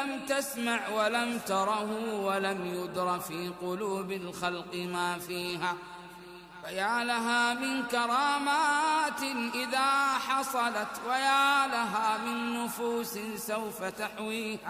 لم تسمع ولم تره ولم يدر في قلوب الخلق ما فيها. فيا لها من كرامات إذا حصلت، ويا لها من نفوس سوف تحويها.